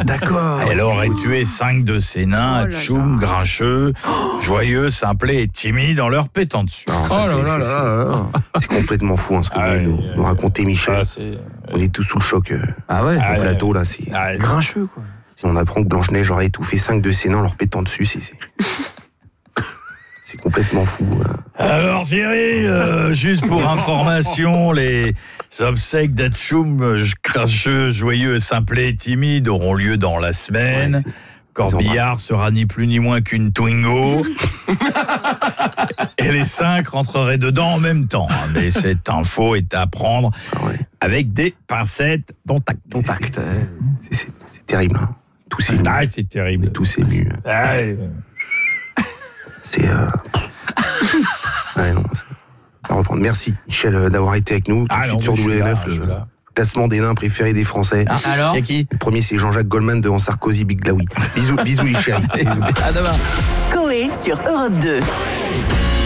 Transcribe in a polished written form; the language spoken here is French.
D'accord. Elle aurait tué 5 de ses nains, Tchoum, grincheux, joyeux, simplé et timide en leur pétant dessus. Non, ça, c'est complètement fou ce que vous venez de nous raconter, Michel. On est tous sous le choc. Ah ouais. Au plateau, là, c'est Grincheux, quoi. Si on apprend que Blanche-Neige aurait étouffé 5 de ses nains en leur pétant dessus, c'est complètement fou. Alors Thierry, juste pour information, les obsèques d'Atchoum, grincheux, joyeux, simplé et timide, auront lieu dans la semaine. Ouais, Corbillard sera ni plus ni moins qu'une Twingo. Et les 5 rentreraient dedans en même temps. Mais cette info est à prendre avec des pincettes dont tact. C'est terrible. Hein. Tous émus. Ah, c'est terrible. Tous émus. C'est... Ouais, non, à reprendre. Merci, Michel, d'avoir été avec nous. Tout de suite sur W9, le classement des nains préférés des Français. Alors, qui? Le premier, c'est Jean-Jacques Goldman devant Sarkozy, Big Glaoui. Bisous les chéris. À demain. Coé sur Europe 2.